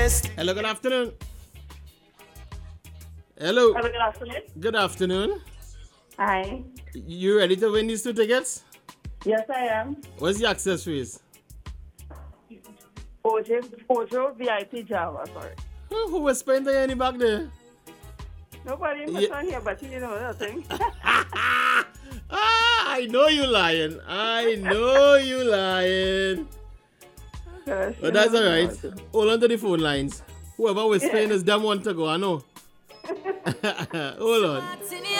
best. Hello, good afternoon. Hello. Hello, good afternoon. Good afternoon. Hi. You ready to win these 2 tickets? Yes, I am. What's the access fees? Ojo VIP Java, sorry. Who was spending the money back there? Nobody in Yeah. here, but you know that thing. I know you lying. I know you lying. Gosh, But that's all right. Hold on to the phone lines. Whoever was playing this damn one to go, I know. Hold on.